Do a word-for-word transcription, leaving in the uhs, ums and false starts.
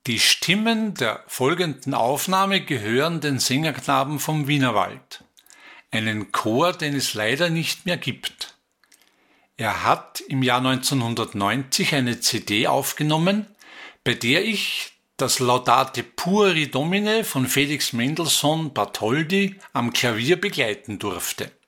Die Stimmen der folgenden Aufnahme gehören den Sängerknaben vom Wienerwald, einen Chor, den es leider nicht mehr gibt. Er hat im Jahr neunzehnhundertneunzig eine C D aufgenommen, bei der ich das Laudate Pueri Domine von Felix Mendelssohn Bartholdy am Klavier begleiten durfte.